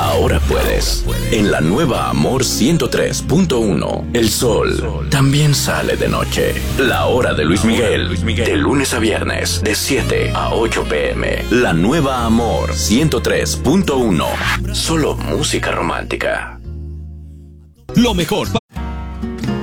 ahora puedes. En la nueva Amor 103.1, el sol también sale de noche. La hora de Luis Miguel, de lunes a viernes, de 7 a 8 p.m. La nueva Amor 103.1, solo música romántica. Lo mejor